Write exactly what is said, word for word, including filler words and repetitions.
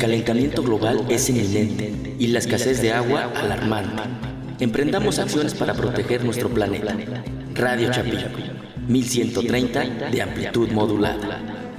calentamiento global es inminente y la escasez de agua alarmante. Emprendamos acciones para proteger nuestro planeta. Radio Chapingo, mil ciento treinta de amplitud modulada.